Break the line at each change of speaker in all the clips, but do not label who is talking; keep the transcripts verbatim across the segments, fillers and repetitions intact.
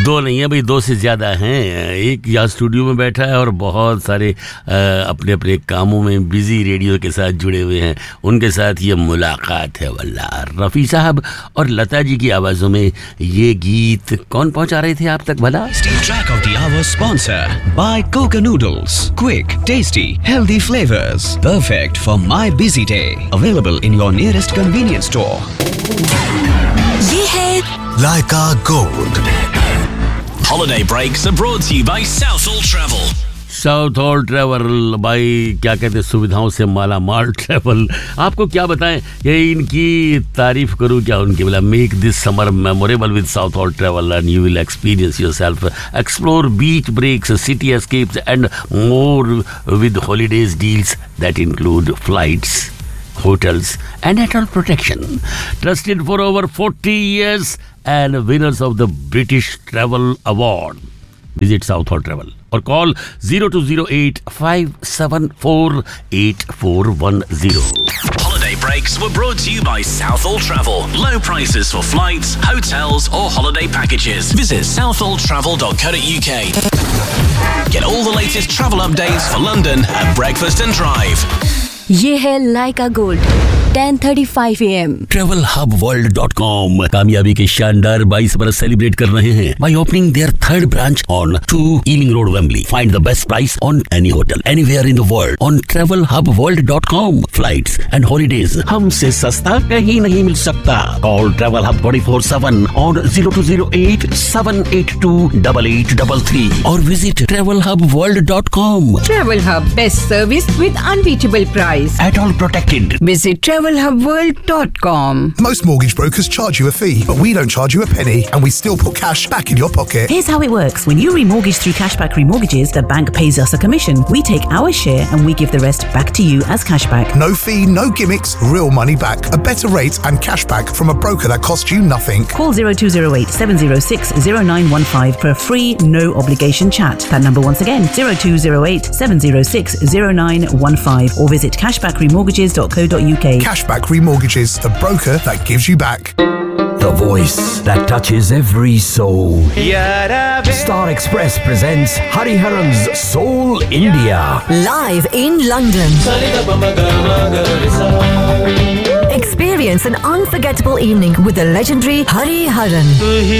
दो नहीं है भाई, दो से ज़्यादा हैं। एक यहाँ स्टूडियो में बैठा है और बहुत सारे अपने अपने कामों में बिजी रेडियो के साथ जुड़े हुए हैं। उनके साथ ये मुलाकात है। वल्लाह, रफ़ी साहब और लता जी की आवाज़ों में ये गीत कौन पहुंचा रहे थे आप तक भला?
Track of the hour sponsor by Coca Noodles. Quick, tasty, healthy flavors. Perfect for my busy day. Available in your nearest convenience store.
ये है
Laika Gold.
Holiday breaks are brought to you by Southall Travel.
South hall travel भाई, क्या कहते हैं, सुविधाओं से माला माल travel. आपको क्या बताएं, ये इनकी तारीफ करूं क्या उनकी? बोला make this summer memorable with south hall travel and you will experience yourself, explore beach breaks, city escapes and more with holidays deals that include flights, hotels and hotel protection. Trusted for over forty years and winners of the British Travel Award. Visit South Hall Travel or call zero two zero eight five seven four eight four one zero.
Holiday breaks were brought to you by Southall Travel. Low prices for flights, hotels or holiday packages. Visit southall travel dot co dot uk. Get all the latest travel updates for London at Breakfast and Drive.
ये है लाइका gold ten thirty-five A M
travel hub world dot com कामयाबी के शानदार बाईस बरस celebrate कर रहे हैं by opening their third branch on two Ealing Road, Wembley. Find the best price on any hotel anywhere in the world on travel hub world dot com. Flights and holidays हमसे सस्ता कहीं नहीं मिल सकता. Call Travel Hub twenty-four seven on zero two zero eight seven eight two eight eight three three or visit travel hub world dot com.
Travel Hub, best service with unbeatable price.
At all protected.
Visit travel hub world dot com.
Most mortgage brokers charge you a fee, but we don't charge you a penny, and we still put cash back in your pocket.
Here's how it works. When you remortgage through Cashback Remortgages, the bank pays us a commission. We take our share and we give the rest back to you as cashback.
No fee, no gimmicks, real money back. A better rate and cashback from a broker that costs you nothing.
Call zero two zero eight seven zero six zero nine one five for a free, no obligation chat. That number once again, zero two zero eight seven zero six zero nine one five or visit cashback remortgages dot co dot uk.
Cashback Remortgages, the broker that gives you back.
The voice that touches every soul. Star Express presents Hariharan's Soul India.
Live in London. Experience an unforgettable evening with the legendary Hariharan.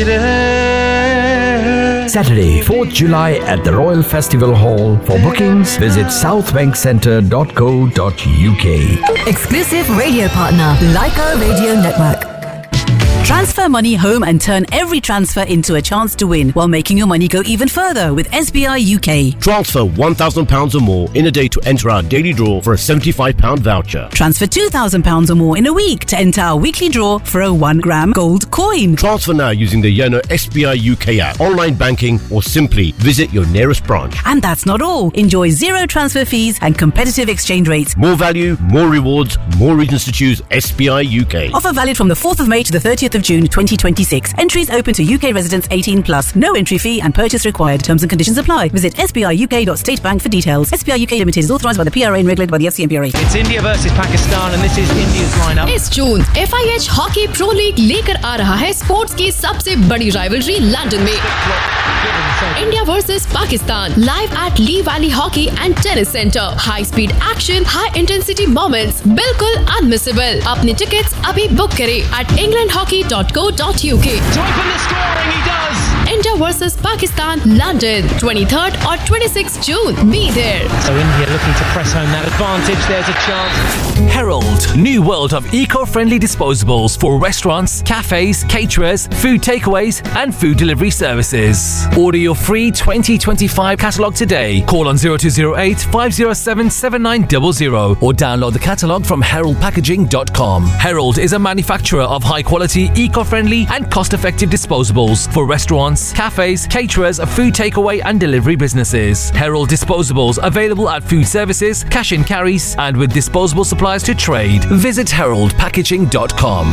Saturday, fourth July at the Royal Festival Hall. For bookings, visit south bank centre dot co dot uk.
Exclusive radio partner, Laika Radio Network.
Transfer money home and turn every transfer into a chance to win while making your money go even further with S B I U K.
Transfer one thousand pounds or more in a day to enter our daily draw for a seventy-five pound voucher.
Transfer two thousand pounds or more in a week to enter our weekly draw for a one gram gold coin.
Transfer now using the Yono S B I U K app, online banking or simply visit your nearest branch.
And that's not all. Enjoy zero transfer fees and competitive exchange rates.
More value, more rewards, more reasons to choose S B I U K.
Offer valid from the fourth of May to the thirtieth of June twenty twenty-six. Entries open to U K residents eighteen plus. No entry fee and purchase required. Terms and conditions apply. Visit s b i u k dot state bank for details. S B I U K Limited is authorised by the P R A and regulated by the F C M P R A.
It's India versus Pakistan and this is India's lineup.
इस जून F I H hockey pro league लेकर आ रहा है sports की सबसे बड़ी rivalry London में. India versus Pakistan live at Lee Valley Hockey and Tennis Center. High speed action, high intensity moments, बिल्कुल unmissable. अपने tickets अभी book करें at england hockey dot co dot uk.
To open the scoring, he does.
India versus Pakistan, London, twenty-third or twenty-sixth June. Be there.
So India looking to press home that advantage. There's a chance.
Herald, new world of eco-friendly disposables for restaurants, cafes, caterers, food takeaways and food delivery services. Order your free twenty twenty-five catalogue today. Call on zero two zero eight five zero seven seven nine zero zero or download the catalogue from herald packaging dot com. Herald is a manufacturer of high-quality, eco-friendly and cost-effective disposables for restaurants, cafes, caterers, food takeaway and delivery businesses. Herald disposables available at food services, cash and carries and with disposable supplies to trade. Visit herald packaging dot com.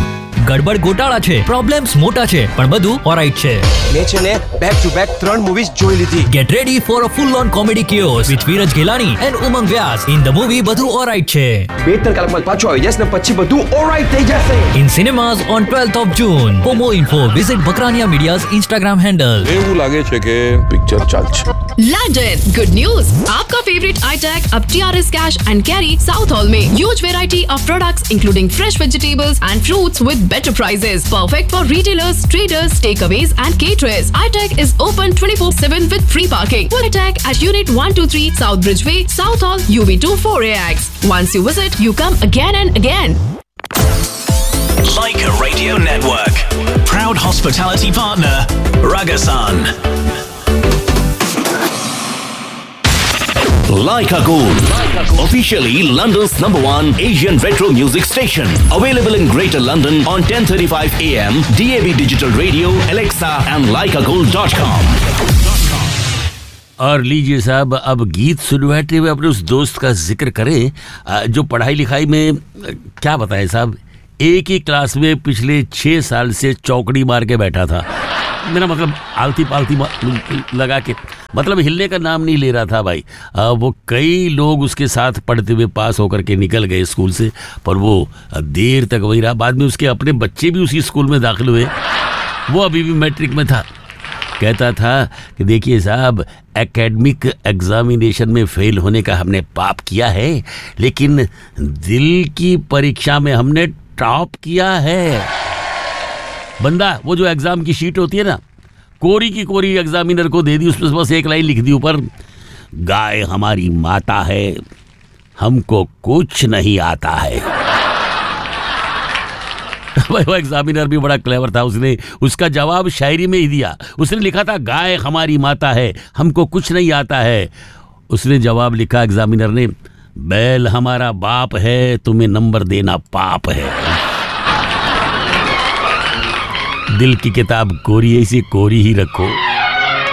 ગડબડ ગોટાળા છે, problems મોટા છે, પણ બધું alright છે.
મેં છે ને બેક ટુ બેક ત્રણ મૂવીઝ જોઈ લીધી.
Get ready for a full on comedy chaos with Veeraj Ghelani and Umang Vyas. In the movie બધું ઓલરાઈટ છે.
બે ત્રણ કલાકમાં પાછો આવી જશે ને પછી બધું ઓલરાઈટ થઈ જશે.
In cinemas on twelfth of June. For more info, visit Bakrania Media's Instagram handle.
એવું લાગે છે કે પિક્ચર ચાલશે.
लैंडन गुड न्यूज, आपका फेवरेट आईटेक अब TRS cash and carry south hall में. Huge variety of products including fresh vegetables and fruits with better prices. Perfect for retailers, traders, takeaways and caterers. iTech is open twenty-four seven with free parking. Full attack at Unit one two three South Bridgeway, South Hall, U B two four A X. Once you visit, you come again and again.
Leica Radio Network. Proud hospitality partner, Ragasan.
Leica Gold, officially London's number one Asian retro music station. Available in Greater London on ten thirty-five A M, D A B Digital Radio, Alexa and leica gold dot com.
और लीजिए साहब, अब गीत सुनवाते हुए अपने उस दोस्त का जिक्र करें जो पढ़ाई लिखाई में क्या बताएं साहब, एक ही क्लास में पिछले छः साल से चौकड़ी मार के बैठा था. मेरा मतलब आलती पालती लगा के, मतलब हिलने का नाम नहीं ले रहा था भाई. आ, वो कई लोग उसके साथ पढ़ते हुए पास होकर के निकल गए स्कूल से, पर वो देर तक वही रहा. बाद में उसके अपने बच्चे भी उसी स्कूल में दाखिल हुए, वो अभी भी मैट्रिक में था. कहता था कि देखिए साहब, एकेडमिक एग्जामिनेशन में फेल होने का हमने पाप किया है, लेकिन दिल की परीक्षा में हमने टॉप किया है. बंदा वो जो एग्जाम की शीट होती है ना, कोरी की कोरी एग्जामिनर को दे दी, उसमें बस एक लाइन लिख दी ऊपर, गाय हमारी माता है, हमको कुछ नहीं आता है. भाई वो एग्जामिनर भी बड़ा क्लेवर था, उसने उसका जवाब शायरी में ही दिया. उसने लिखा था गाय हमारी माता है, हमको कुछ नहीं आता है. उसने जवाब लिखा एग्जामिनर ने, बैल हमारा बाप है, तुम्हें नंबर देना पाप है. दिल की किताब कोरी है, इसे कोरी ही रखो.